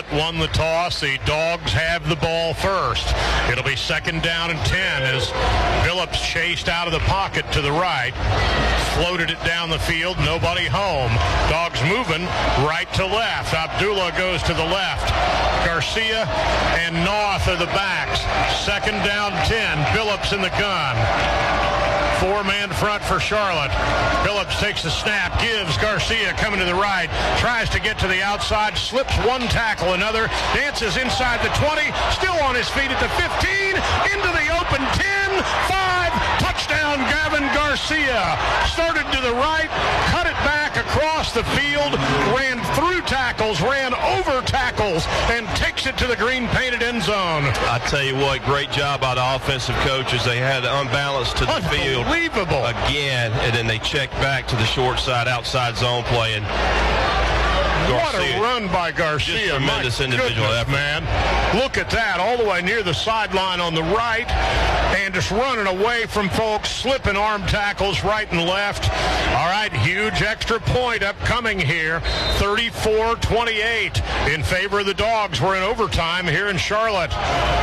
Charlotte won the toss. The Dogs have the ball first. It'll be 2nd down and 10 as Phillips chased out of the pocket to the right, floated it down the field, nobody home. Dogs moving right to left. Abdullah goes to the left. Garcia and North are the backs. 2nd down 10. Phillips in the gun. 4-man front for Charlotte. Phillips takes the snap, gives Garcia coming to the right, tries to get to the outside, slips one tackle, another, dances inside the 20, still on his feet at the 15, into the open 10, 5, touchdown Gavin Garcia. Started to the right, cut it back across the field, ran through tackles, ran over tackles, and takes it to the green-painted end zone. I tell you what, great job by the offensive coaches. They had unbalanced to the field. Unbelievable. Again, and then they checked back to the short side, outside zone play. And what a run by Garcia. Just tremendous individual effort. Man. Look at that, all the way near the sideline on the right, and just running away from folks, slipping arm tackles right and left. All right, huge extra point upcoming here, 34-28 in favor of the Dogs. We're in overtime here in Charlotte.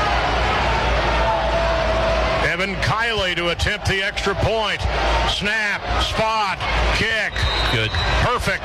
Evan Kiley to attempt the extra point. Snap, spot, kick. Good. Perfect.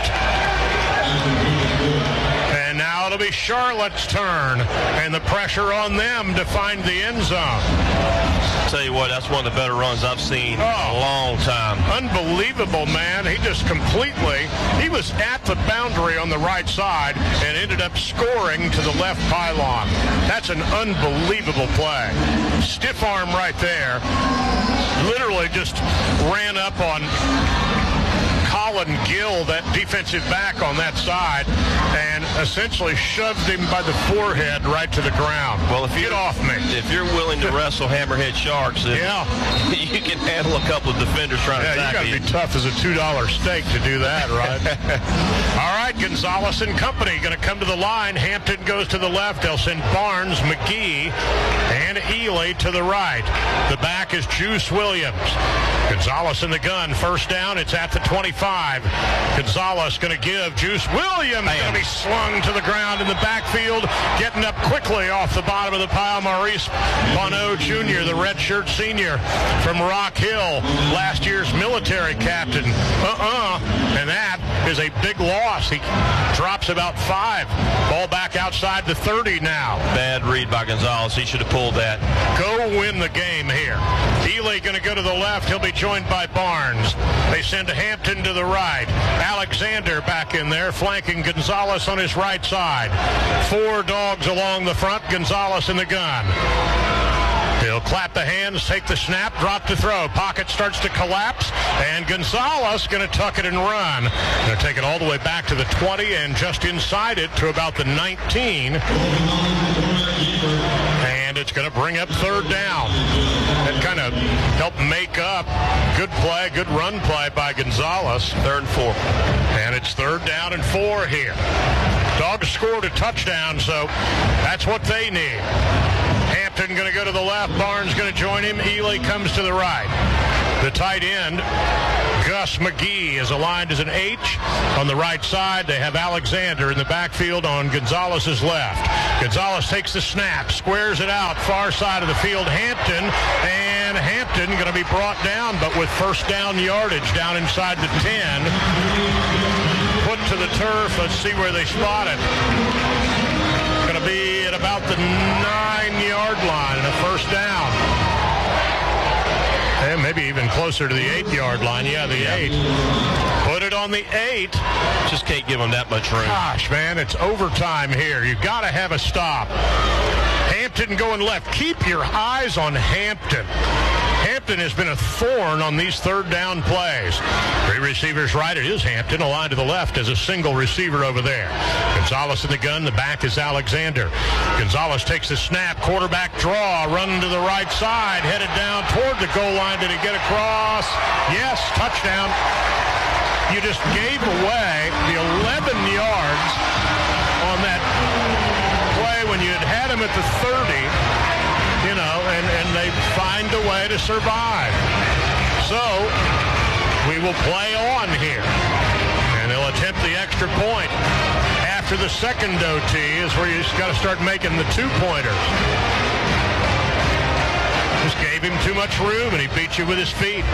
And now it'll be Charlotte's turn, and the pressure on them to find the end zone. I'll tell you what, that's one of the better runs I've seen in a long time. Unbelievable, man. He just he was at the boundary on the right side and ended up scoring to the left pylon. That's an unbelievable play. Stiff arm right there. Literally just ran up on Colin Gill, that defensive back on that side, and essentially shoved him by the forehead right to the ground. Well, get off me. If you're willing to wrestle hammerhead sharks, then you can handle a couple of defenders trying to tackle you. You got to be tough as a $2 steak to do that, right? All right, Gonzalez and company going to come to the line. Hampton goes to the left. They'll send Barnes, McGee, and Ely to the right. The back is Juice Williams. Gonzalez in the gun. 1st down. It's at the 25. Gonzalez going to give. Juice Williams going to be slung to the ground in the backfield. Getting up quickly off the bottom of the pile, Maurice Bonneau Jr., the redshirt senior from Rock Hill, last year's military captain. And that is a big loss. He drops about 5. Ball back outside the 30 now. Bad read by Gonzalez. He should have pulled that. Go win the game here. Ely going to go to the left. He'll be joined by Barnes. They send Hampton to the right. Alexander back in there, flanking Gonzalez on his right side. 4 Dogs along the front. Gonzalez in the gun. He'll clap the hands, take the snap, drop to throw. Pocket starts to collapse, and Gonzalez going to tuck it and run. Going to take it all the way back to the 20 and just inside it to about the 19. And it's going to bring up 3rd down. That kind of helped make up. Good play, good run play by Gonzalez. 3rd and 4. And it's 3rd down and 4 here. Dogs scored a touchdown, so that's what they need. Hampton going to go to the left. Barnes going to join him. Ely comes to the right. The tight end, Gus McGee, is aligned as an H on the right side. They have Alexander in the backfield on Gonzalez's left. Gonzalez takes the snap, squares it out, far side of the field. Hampton going to be brought down, but with 1st down yardage down inside the 10. Put to the turf. Let's see where they spot it. Going to be at about the 9-yard line and a 1st down. And maybe even closer to the 8-yard line. Yeah, the 8. Put it on the 8. Just can't give them that much room. Gosh, man, it's overtime here. You've got to have a stop. Hampton going left. Keep your eyes on Hampton. Hampton has been a thorn on these 3rd down plays. 3 receivers right. It is Hampton. A line to the left as a single receiver over there. Gonzalez in the gun. The back is Alexander. Gonzalez takes the snap. Quarterback draw. Running to the right side. Headed down toward the goal line. Did he get across? Yes. Touchdown. You just gave away the 11 yards on that play when you had him at the 30. And they find a way to survive. So we will play on here. And they'll attempt the extra point after after the second OT is where you just got to start making the two-pointers. Just gave him too much room, and he beat you with his feet.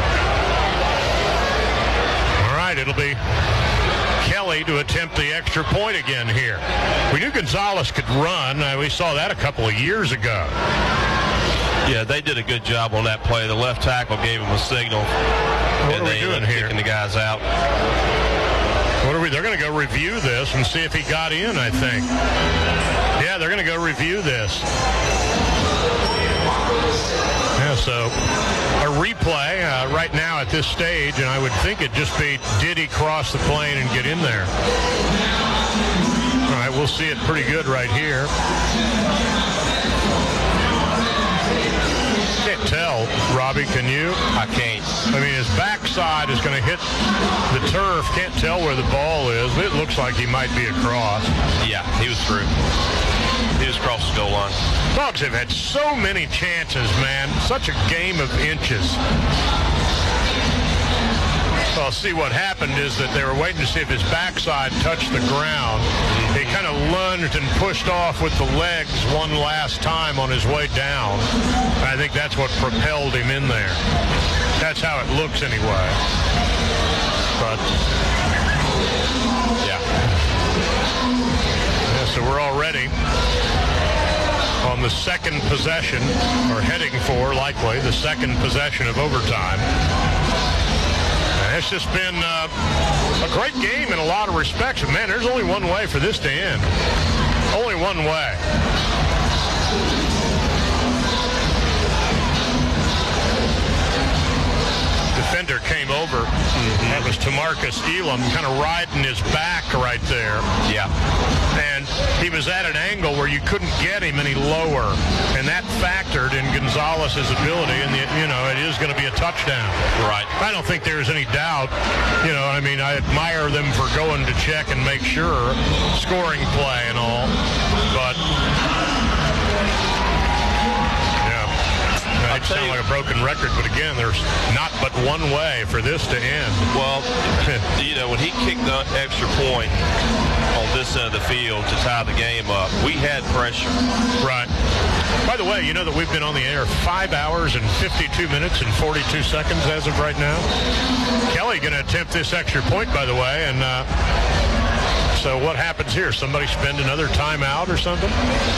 All right, it'll be Kelly to attempt the extra point again here. We knew Gonzalez could run. We saw that a couple of years ago. Yeah, they did a good job on that play. The left tackle gave him a signal. What are we doing here? Kicking the guys out. They're going to go review this and see if he got in, I think. Yeah, they're going to go review this. Yeah, so a replay right now at this stage, and I would think it'd just be, did he cross the plane and get in there? All right, we'll see it pretty good right here. Can't tell, Robbie, can you? I can't. I mean, his backside is going to hit the turf. Can't tell where the ball is, but it looks like he might be across. Yeah, he was through. He was across the goal line. Dogs have had so many chances, man. Such a game of inches. Well, see, what happened is that they were waiting to see if his backside touched the ground. He kind of lunged and pushed off with the legs one last time on his way down. I think that's what propelled him in there. That's how it looks anyway. But, yeah, so we're already on the second possession, or heading for, likely, the second possession of overtime. It's just been a great game in a lot of respects. But, man, there's only one way for this to end. Only one way. Defender came over. That was Tamarcus Elam, kind of riding his back right there. Yeah. And he was at an angle where you couldn't get him any lower. And that factored in Gonzalez's ability. And, it is going to be a touchdown. Right. I don't think there's any doubt. I admire them for going to check and make sure. Scoring play and all. But, it sounds like a broken record, but again, there's not but one way for this to end. Well, when he kicked the extra point on this end of the field to tie the game up, we had pressure. Right. By the way, you know that we've been on the air 5 hours and 52 minutes and 42 seconds as of right now. Kelly going to attempt this extra point, by the way, and so what happens here? Somebody spend another timeout or something?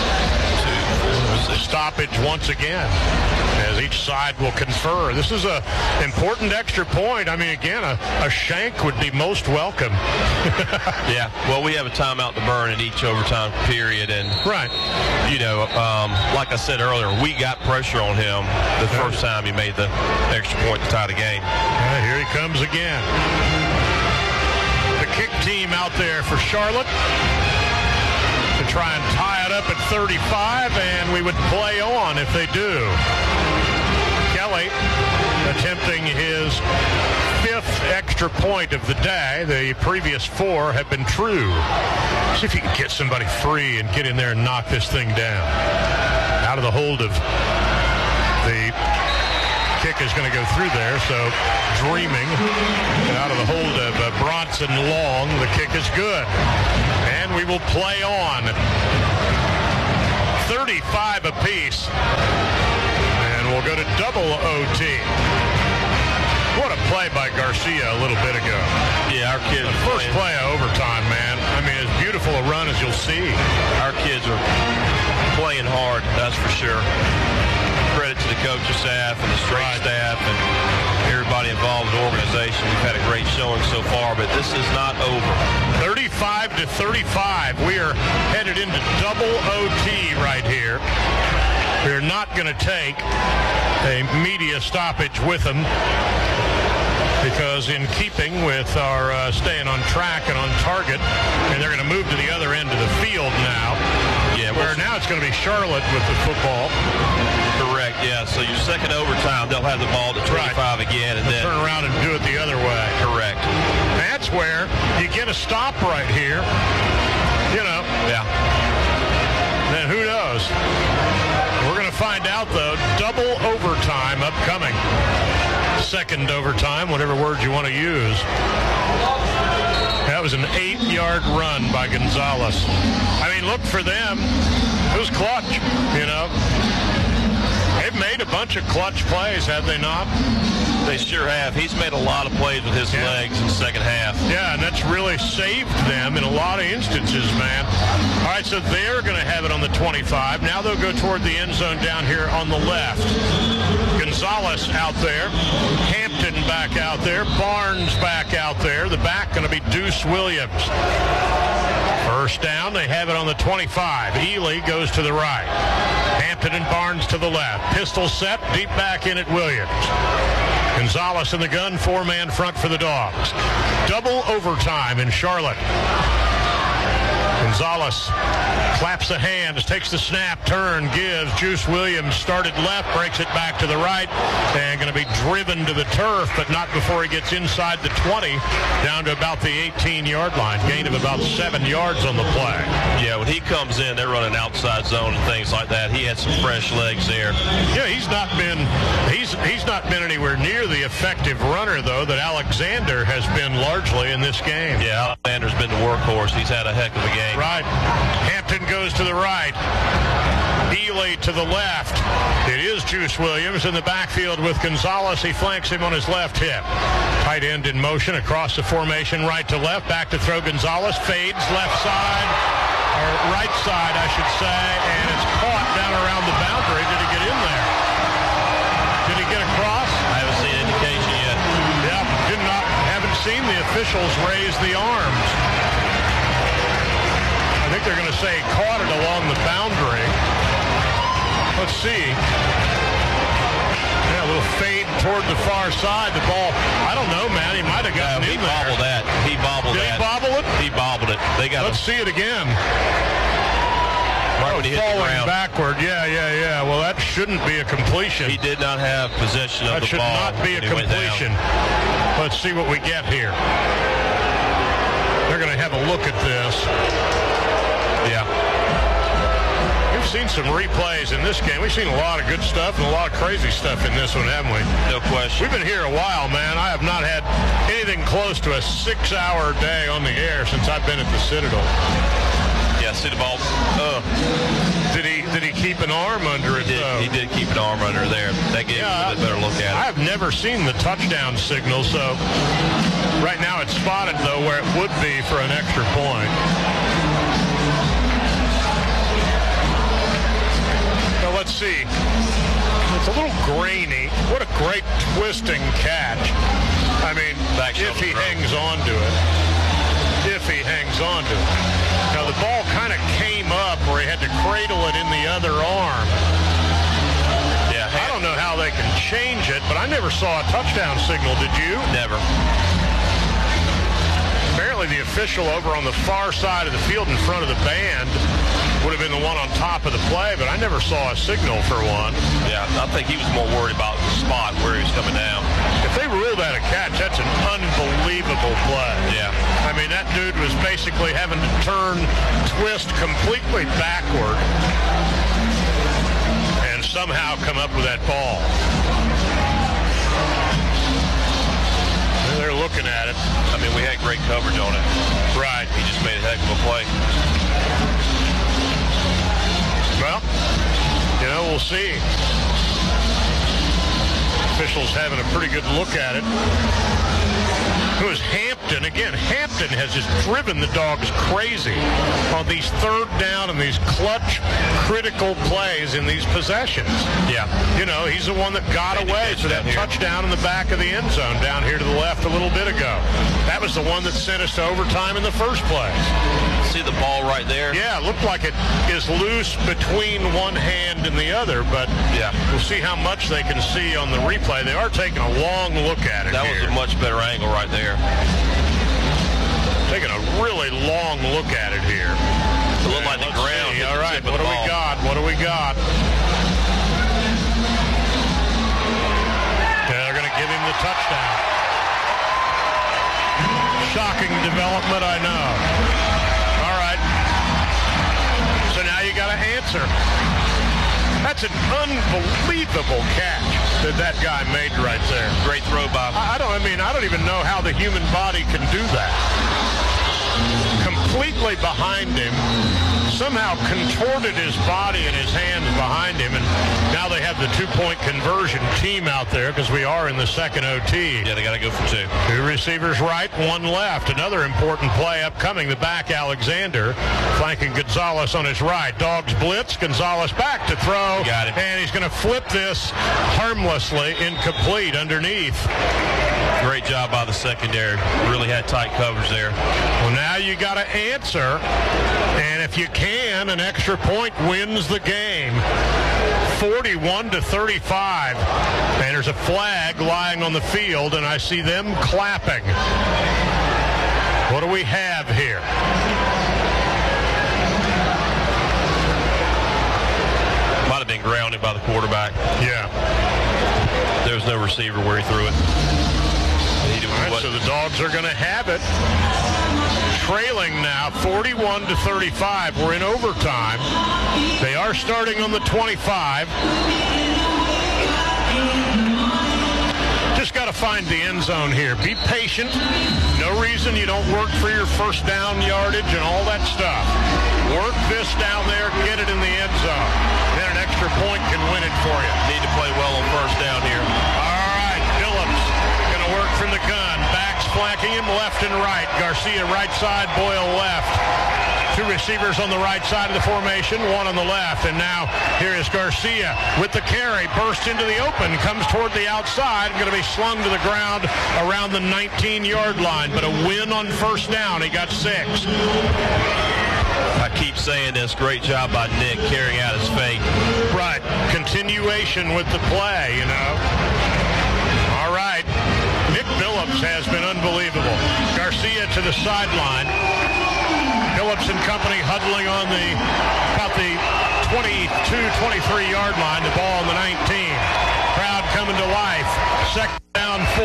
Stoppage once again, as each side will confer. This is an important extra point. I mean, again, a shank would be most welcome. Yeah, well, we have a timeout to burn in each overtime period, and right. Like I said earlier, we got pressure on him the first time he made the extra point to tie the game. Here he comes again. The kick team out there for Charlotte to try and tie it up at 35, and we would play on if they do. Kelly attempting his 5th extra point of the day. The previous 4 have been true. See if you can get somebody free and get in there and knock this thing down. Out of the hold of the kick is going to go through there, so dreaming. And out of the hold of Bronson Long, the kick is good. And we will play on. 35 apiece. And we'll go to double OT. What a play by Garcia a little bit ago. Yeah, our kids. The first play of overtime, man. I mean, as beautiful a run as you'll see. Our kids are playing hard, that's for sure. Credit to the coaching staff and the strength staff and everybody involved in the organization. We've had a great showing so far, but this is not over. 35-35. We are headed into double OT right here. We're not going to take a media stoppage with them because in keeping with our staying on track and on target, and they're going to move to the other end of the field now. Yeah, where now it's going to be Charlotte with the football. Correct, yeah. So your second overtime, they'll have the ball to 25 again. And then turn around and do it the other way. Correct. That's where you get a stop right here. Yeah. Then who knows? We're going to find out, though. Double overtime upcoming. Second overtime, whatever words you want to use. That was an 8-yard run by Gonzalez. I mean, look for them. It was clutch, you know. They've made a bunch of clutch plays, have they not? They sure have. He's made a lot of plays with his legs in the second half. Yeah, and that's really saved them in a lot of instances, man. All right, so they're going to have it on the 25. Now they'll go toward the end zone down here on the left. Gonzalez out there. Hampton back out there. Barnes back out there. The back going to be Deuce Williams. First down, they have it on the 25. Ely goes to the right. Hampton and Barnes to the left. Pistol set, deep back in at Williams. Gonzalez in the gun, 4-man front for the Dogs. Double overtime in Charlotte. Gonzalez claps the hands, takes the snap, turn, gives. Juice Williams started left, breaks it back to the right, and going to be driven to the turf, but not before he gets inside the 20, down to about the 18-yard line. Gain of about 7 yards on the play. Yeah, when he comes in, they're running outside zone and things like that. He had some fresh legs there. Yeah, he's not been anywhere near the effective runner, though, that Alexander has been largely in this game. Yeah, Alexander's been the workhorse. He's had a heck of a game. Right. Hampton goes to the right. Ely to the left. It is Juice Williams in the backfield with Gonzalez. He flanks him on his left hip. Tight end in motion across the formation, right to left. Back to throw Gonzalez. Fades left side, or right side, I should say, and it's caught down around the boundary. Did he get in there? Did he get across? I haven't seen indication yet. Yeah, haven't seen the officials raise the arms. I think they're going to say caught it along the boundary. Let's see. Yeah, a little fade toward the far side. The ball, I don't know, man. He might have gotten in there. He bobbled that. He bobbled that. Did he bobble it? He bobbled it. Let's see it again. Right when he hit the ground. Backward. Yeah. Well, that shouldn't be a completion. He did not have possession of the ball. That should not be a completion. Let's see what we get here. They're going to have a look at this. Yeah. We've seen some replays in this game. We've seen a lot of good stuff and a lot of crazy stuff in this one, haven't we? No question. We've been here a while, man. I have not had anything close to a 6-hour day on the air since I've been at the Citadel. Yeah, see the ball. Did he keep an arm under it, though? He did keep an arm under there. That gave him a bit better look at it. I've never seen the touchdown signal, so right now it's spotted, though, where it would be for an extra point. Now, let's see. It's a little grainy. What a great twisting catch. I mean, if he hangs on to it. If he hangs on to it. Now, the ball kind of came up where he had to cradle it in the other arm. Yeah. I don't know how they can change it, but I never saw a touchdown signal. Did you? Never. Apparently, the official over on the far side of the field in front of the band would have been the one on top of the play, but I never saw a signal for one. Yeah, I think he was more worried about the spot where he was coming down. If they rule that a catch, that's an unbelievable play. Yeah. I mean, that dude was basically having to twist completely backward and somehow come up with that ball. They're looking at it. I mean, we had great coverage on it. Right. He just made a heck of a play. Well, we'll see. Officials having a pretty good look at it. It was Hampton. Again, Hampton has just driven the Dogs crazy on these third down and these clutch, critical plays in these possessions. Yeah. He's the one that got away for that touchdown in the back of the end zone down here to the left a little bit ago. That was the one that sent us to overtime in the first place. See the ball right there? Yeah, it looked like it is loose between one hand and the other, but we'll see how much they can see on the replay. They are taking a long look at it. That was a much better angle right there. Taking a really long look at it here. It looked like the ground. All right, what do we got? They're going to give him the touchdown. Shocking development, I know. All right. So now you got to answer. That's an unbelievable catch that guy made right there. Great throw by. I don't even know how the human body can do that. Kelly behind him, somehow contorted his body and his hands behind him, and now they have the two-point conversion team out there because we are in the second OT. Yeah, they got to go for two. Two receivers right, one left. Another important play upcoming. The back, Alexander, flanking Gonzalez on his right. Dogs blitz. Gonzalez back to throw. Got him. And he's going to flip this harmlessly incomplete underneath. Great job by the secondary. Really had tight coverage there. Well, now you got to answer. And if you can, an extra point wins the game. 41-35. And there's a flag lying on the field, and I see them clapping. What do we have here? Might have been grounded by the quarterback. Yeah. There was no receiver where he threw it. All right, so the Dogs are going to have it. Trailing now 41-35. We're in overtime. They are starting on the 25. Just got to find the end zone here. Be patient. No reason you don't work for your first down yardage and all that stuff. Work this down there, get it in the end zone. Then an extra point can win it for you. Need to play well on first down here. All right, Phillips going to work from the gun. Backs flanking him left and right. Garcia right side, Boyle left. Two receivers on the right side of the formation, one on the left. And now here is Garcia with the carry. Burst into the open, comes toward the outside. Going to be slung to the ground around the 19-yard line. But a win on first down. He got 6. I keep saying this. Great job by Nick carrying out his fate. Right. Continuation with the play, you know. All right. Nick Phillips has been unbelievable. Garcia to the sideline. Phillips and company huddling on about the 22, 23-yard line. The ball on the 19. Crowd coming to life. Second down 4.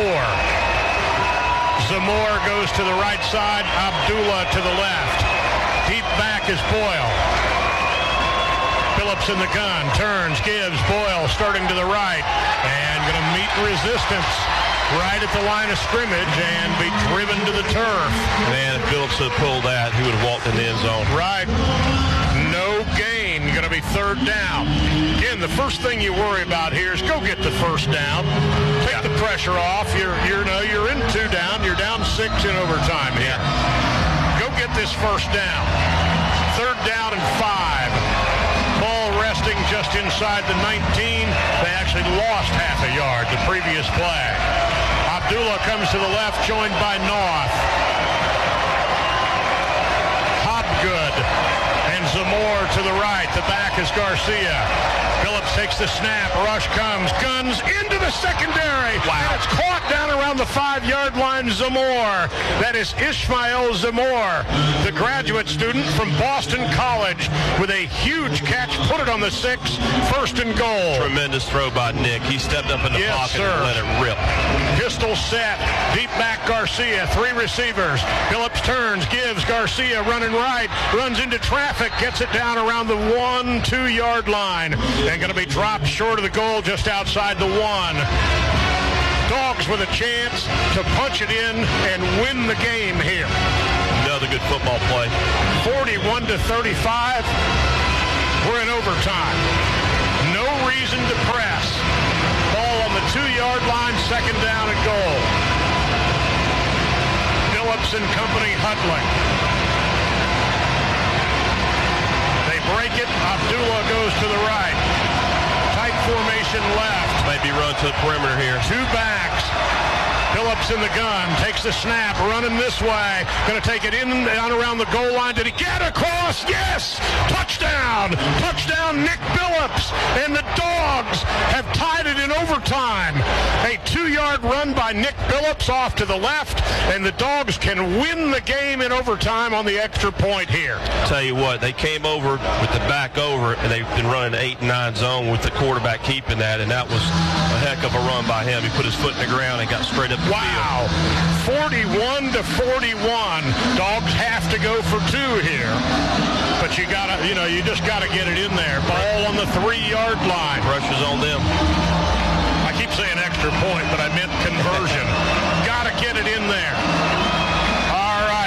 Zamore goes to the right side. Abdullah to the left. Deep back is Boyle. Phillips in the gun. Turns, gives. Boyle starting to the right. And going to meet resistance right at the line of scrimmage and be driven to the turf. Man, if Phillips had pulled that, he would have walked in the end zone. Right. No gain. Going to be third down. Again, the first thing you worry about here is go get the first down. Take the pressure off. You're in 2 down. You're down 6 in overtime here. Go get this first down. Third down and 5. Ball resting just inside the 19. They actually lost half a yard the previous play. Abdullah comes to the left, joined by North. Hobgood and Zamore to the right. The back is Garcia. Phillips takes the snap. Rush comes. Guns into the secondary. Wow. And it's caught down around the 5-yard line. Zamore. That is Ishmael Zamore, the graduate student from Boston College, with a huge catch. Put it on the 6. First and goal. Tremendous throw by Nick. He stepped up in the pocket and let it rip. Pistol set. Deep back Garcia. 3 receivers. Phillips turns, gives. Garcia running right. Runs into traffic. Gets it down around the 1-2-yard line. And going to be dropped short of the goal just outside the 1. Dogs with a chance to punch it in and win the game here. Another good football play. 41-35. We're in overtime. No reason to press. Ball on the 2-yard line, second down and goal. Phillips and company huddling. They break it. Abdullah goes to the right. Tight formation left. Maybe run to the perimeter here. 2 backs. Phillips in the gun, takes the snap, running this way. Going to take it in and around the goal line. Did he get across? Yes! Touchdown! Touchdown, Nick Phillips! And the Dogs have tied it in overtime. A 2-yard run by Nick Phillips off to the left, and the Dogs can win the game in overtime on the extra point here. Tell you what, they came over with the back over, and they've been running 8-9 zone with the quarterback keeping that, and that was a heck of a run by him. He put his foot in the ground and got straight up the wow. Field. 41-41. Dogs have to go for 2 here. But you just gotta get it in there. Ball on the 3-yard line. Pressure's on them. I keep saying extra point, but I meant conversion. Gotta get it in there. All right, Phillips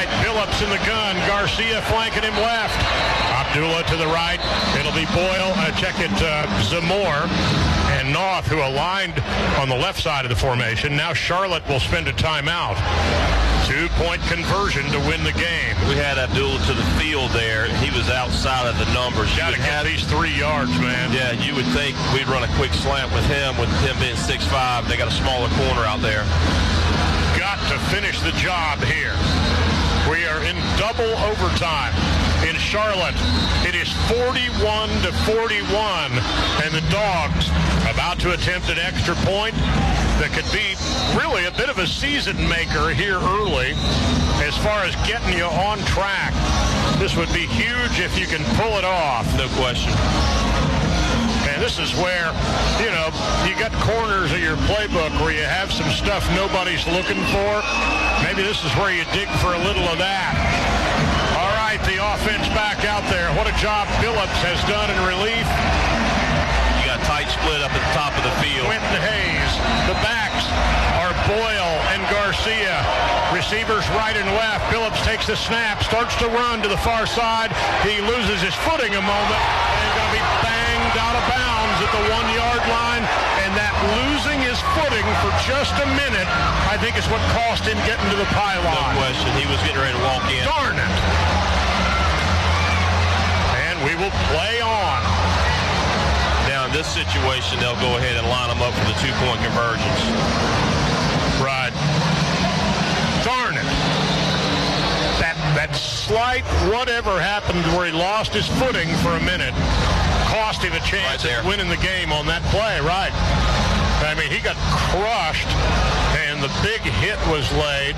Phillips in the gun. Garcia flanking him left. Abdullah to the right. It'll be Boyle. Zamore and Noth, who aligned on the left side of the formation. Now Charlotte will spend a timeout. 2-point conversion to win the game. We had Abdullah to the field there. He was outside of the numbers. Got to get these 3 yards, man. Yeah, you would think we'd run a quick slant with him being 6'5". They got a smaller corner out there. Got to finish the job here. We are in double overtime in Charlotte. It is 41-41, and the Dogs about to attempt an extra point that could be really a bit of a season maker here early as far as getting you on track. This would be huge if you can pull it off. No question. And this is where, you got corners of your playbook where you have some stuff nobody's looking for. Maybe this is where you dig for a little of that. All right, the offense back out there. What a job Phillips has done in relief. You got tight split up at the top of the field. Quentin Hayes. The backs are Boyle and Garcia. Receivers right and left. Phillips takes the snap, starts to run to the far side. He loses his footing a moment, and he's going to be banged out of bounds at the 1-yard line. And that losing his footing for just a minute, I think, is what cost him getting to the pylon. No question. He was getting ready to walk in. Darn it. And we will play on. Now, in this situation, they'll go ahead and line them up for the 2-point conversions. Right. Darn it. That slight whatever happened where he lost his footing for a minute cost him a chance at winning the game on that play. Right. I mean, he got crushed, and the big hit was laid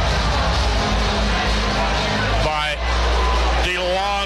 by Dylon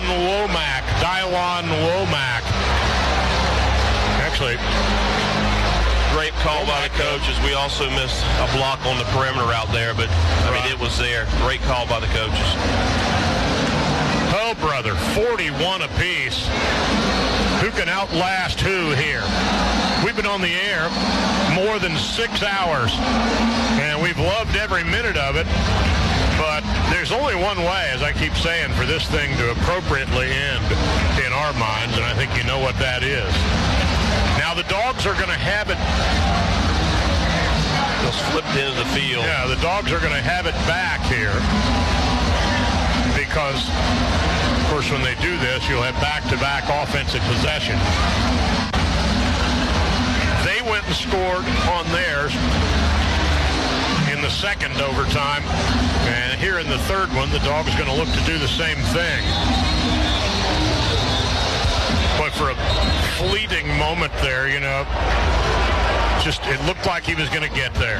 Womack. Actually, great call by the coaches. We also missed a block on the perimeter out there, but it was there. Great call by the coaches. Oh, brother, 41 apiece. Who can outlast who here? We've been on the air more than 6 hours, and we've loved every minute of it. But there's only one way, as I keep saying, for this thing to appropriately end in our minds, and I think you know what that is. Now the Dogs are going to have it. They'll slip into the field. Yeah, the Dogs are going to have it back here because, of course, when they do this, you'll have back-to-back offensive possession. They went and scored on theirs in the second overtime, and here in the third one, the Dogs are going to look to do the same thing. But for a fleeting moment there, it looked like he was going to get there.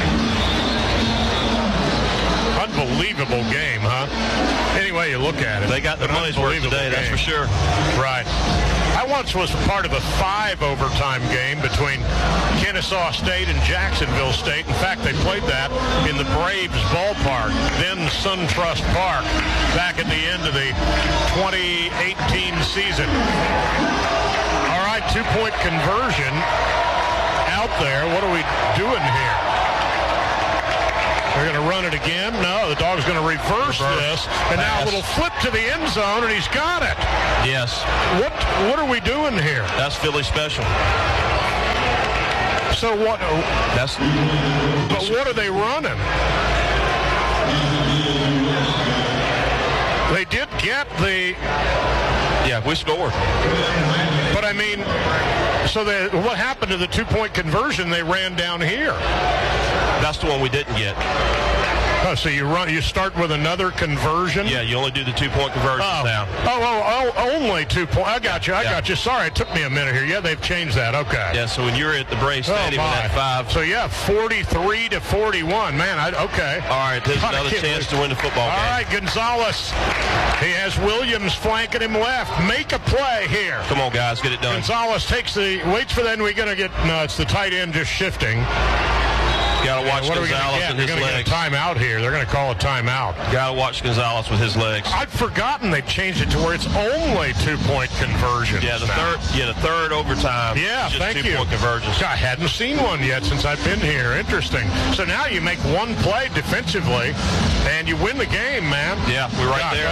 Unbelievable game, huh? Any way you look at it. They got their money's worth today, that's for sure. Right. I once was part of a 5-overtime game between Kennesaw State and Jacksonville State. In fact, they played that in the Braves ballpark, then SunTrust Park, back at the end of the 2018 season. All right, 2-point conversion out there. What are we doing here? They're going to run it again. No, the Dog's going to reverse this. And now a little flip to the end zone, and he's got it. Yes. What are we doing here? That's Philly special. So what? But what are they running? They did get the... Yeah, we scored. But I mean, what happened to the 2-point conversion they ran down here? That's the one we didn't get. Oh, so you start with another conversion? Yeah, you only do the 2-point conversions now. Only 2 points. I got you. Sorry, it took me a minute here. Yeah, they've changed that. Okay. Yeah, so when you're at the Braves Stadium at 5. So, 43-41. Man, okay. All right, there's another chance to win the football game. All right, Gonzalez. He has Williams flanking him left. Make a play here. Come on, guys, get it done. Gonzalez waits for them. We're going to get, no, it's the tight end just shifting. Got to watch Gonzalez and his legs. They're going to get a timeout here. They're going to call a timeout. Got to watch Gonzalez with his legs. I'd forgotten they changed it to where it's only 2-point conversions. Yeah, the third overtime. Yeah, just thank you. 2-point conversions. I hadn't seen one yet since I've been here. Interesting. So now you make one play defensively, and you win the game, man. Yeah, we're right there.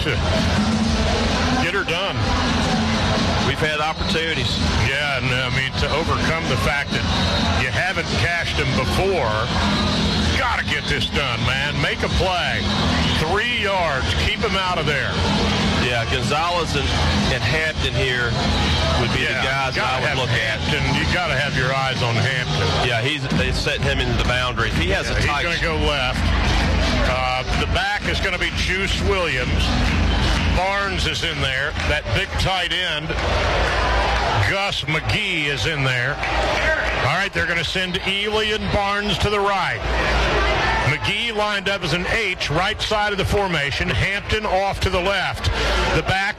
Get her done. We've had opportunities. Yeah, and I mean, to overcome the fact that you haven't cashed them before, got to get this done, man. Make a play. 3 yards. Keep them out of there. Yeah, Gonzalez and Hampton here would be the guys that I would look Hampton, at. You got to have your eyes on Hampton. Yeah, they set him into the boundary. He has a tight. He's going to go left. The back is going to be Juice Williams. Barnes is in there. That big tight end, Gus McGee, is in there. All right, they're going to send Ely and Barnes to the right. McGee lined up as an H, right side of the formation. Hampton off to the left. The back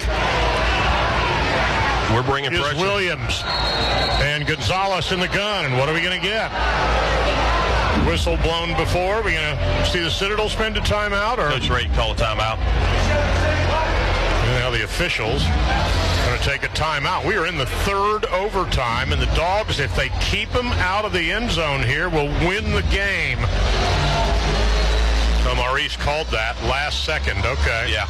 we're bringing is pressure. Williams. And Gonzalez in the gun. And what are we going to get? Whistle blown before. We're going to see the Citadel spend a timeout? Or Coach Ray call a timeout. Now the officials are going to take a timeout. We are in the third overtime, and the Dogs, if they keep them out of the end zone here, will win the game. So Maurice called that last second. Okay. Yeah.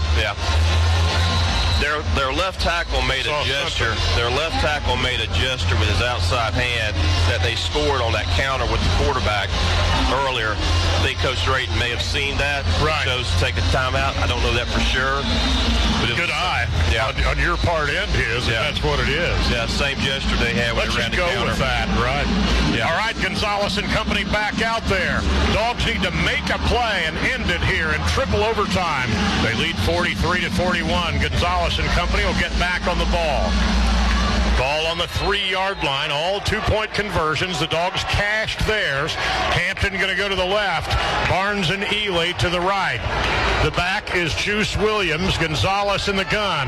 Their left tackle made a gesture. Their left tackle made a gesture with his outside hand that they scored on that counter with the quarterback earlier. I think Coach Drayton may have seen that. Right. Chose to take a timeout. I don't know that for sure. But good eye. Yeah. On your part and his, if that's what it is. Yeah, same gesture they had when they ran the counter. Let's just go with that, right? Yeah. All right, Gonzalez and company back out there. Dogs need to make a play and end it here in triple overtime. They lead 43-41. Gonzalez and company will get back on the ball. Ball on the 3-yard line, all 2-point conversions. The Dogs cashed theirs. Hampton going to go to the left. Barnes and Ely to the right. The back is Juice Williams. Gonzalez in the gun.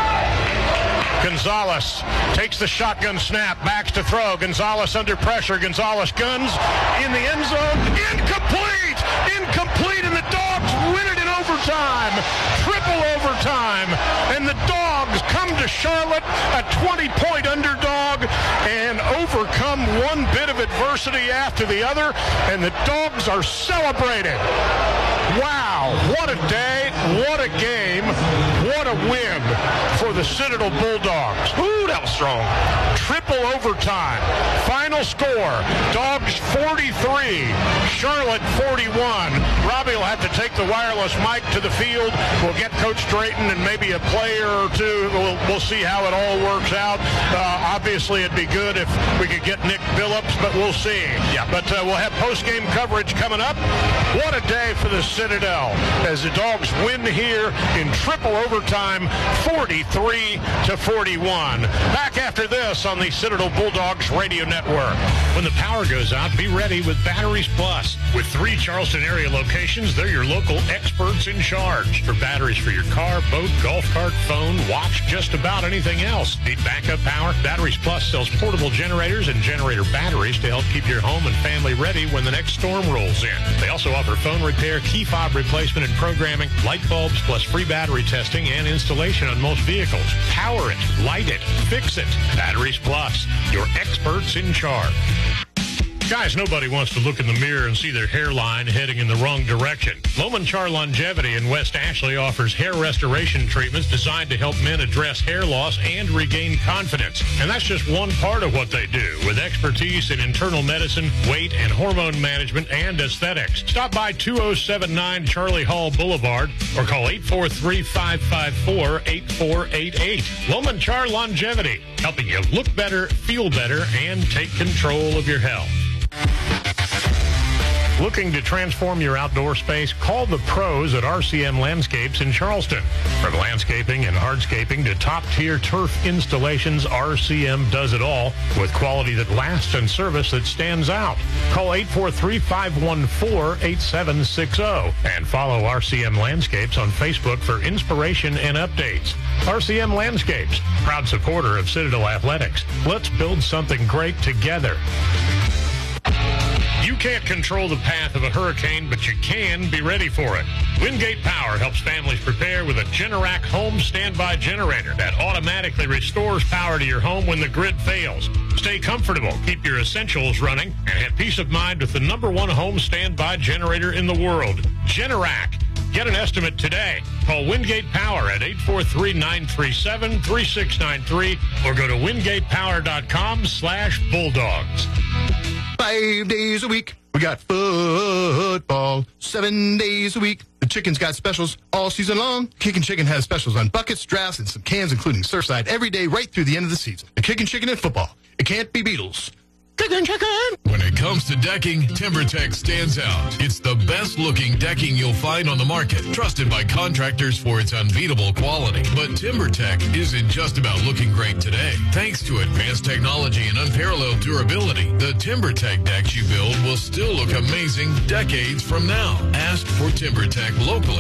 Gonzalez takes the shotgun snap, backs to throw. Gonzalez under pressure. Gonzalez guns in the end zone. Incomplete, and the Dogs win it in overtime. Triple overtime. And the Dogs come to Charlotte, a 20-point underdog, and overcome one bit of adversity after the other, and the Dogs are celebrating. Wow, what a day, what a game, what a win for the Citadel Bulldogs. Ooh, that was strong. Triple overtime. Final score, Dogs 43, Charlotte 41. Robbie will have to take the wireless mic to the field. We'll get Coach Drayton and maybe a player or two. We'll see how it all works out. Obviously, it'd be good if we could get Nick Billups, but we'll see. Yeah. But we'll have post-game coverage coming up. What a day for the Citadel as the Dogs win here in triple overtime, 43-41. Back after this on the Citadel Bulldogs Radio Network. When the power goes out, be ready with Batteries Plus. With 3 Charleston area locations, they're your local experts in charge. For batteries for your car, boat, golf cart, phone, watch, just about anything else. Need backup power? Batteries Plus sells portable generators and generator batteries to help keep your home and family ready when the next storm rolls in. They also offer phone repair, key fob replacement and programming, light bulbs, plus free battery testing and installation on most vehicles. Power it, light it, fix it. Batteries Plus, your experts in charge. Guys, nobody wants to look in the mirror and see their hairline heading in the wrong direction. Lomanchar Longevity in West Ashley offers hair restoration treatments designed to help men address hair loss and regain confidence. And that's just one part of what they do, with expertise in internal medicine, weight and hormone management, and aesthetics. Stop by 2079 Charlie Hall Boulevard or call 843-554-8488. Lomanchar Longevity, helping you look better, feel better, and take control of your health. Looking to transform your outdoor space? Call the pros at RCM Landscapes in Charleston. From landscaping and hardscaping to top-tier turf installations, RCM does it all with quality that lasts and service that stands out. Call 843-514-8760 and follow RCM Landscapes on Facebook for inspiration and updates. RCM Landscapes, proud supporter of Citadel Athletics. Let's build something great together. You can't control the path of a hurricane, but you can be ready for it. Wingate Power helps families prepare with a Generac home standby generator that automatically restores power to your home when the grid fails. Stay comfortable, keep your essentials running, and have peace of mind with the #1 home standby generator in the world, Generac. Get an estimate today. Call Wingate Power at 843-937-3693 or go to wingatepower.com/bulldogs. 5 days a week, we got football. 7 days a week, the Chicken's got specials all season long. Kickin' Chicken has specials on buckets, drafts, and some cans, including Surfside, every day right through the end of the season. The Kickin' Chicken and football. It can't be Beatles. Kickin' Chicken! When it comes to decking, TimberTech stands out. It's the best-looking decking you'll find on the market, trusted by contractors for its unbeatable quality. But TimberTech isn't just about looking great today. Thanks to advanced technology and unparalleled durability, the TimberTech decks you build will still look amazing decades from now. Ask for TimberTech locally